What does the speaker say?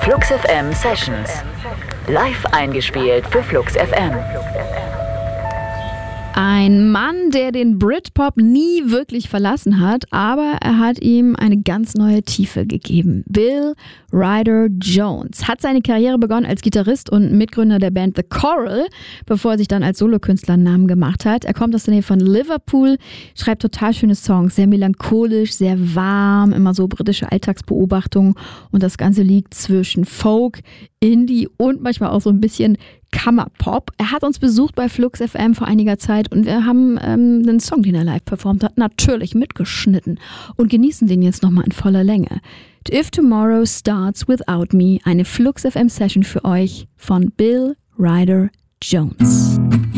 Flux FM Sessions. Live eingespielt für Flux FM. Ein Mann, der den Britpop nie wirklich verlassen hat, aber er hat ihm eine ganz neue Tiefe gegeben. Bill Ryder Jones hat seine Karriere begonnen als Gitarrist und Mitgründer der Band The Coral, bevor er sich dann als Solokünstler einen Namen gemacht hat. Er kommt aus der Nähe von Liverpool, schreibt total schöne Songs, sehr melancholisch, sehr warm, immer so britische Alltagsbeobachtungen und das Ganze liegt zwischen Folk, Indie und manchmal auch so ein bisschen Kammerpop. Er hat uns besucht bei Flux FM vor einiger Zeit und wir haben den Song, den er live performt hat, natürlich mitgeschnitten und genießen den jetzt nochmal in voller Länge. If Tomorrow Starts Without Me, eine Flux FM Session für euch von Bill Ryder Jones.